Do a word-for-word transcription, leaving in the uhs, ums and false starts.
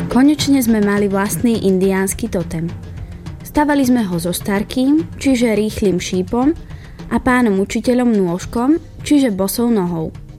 Konečne sme mali vlastný indiánsky totem. Stavali sme ho so starkým, čiže rýchlym šípom a pánom učiteľom nôžkom, čiže bosou nohou.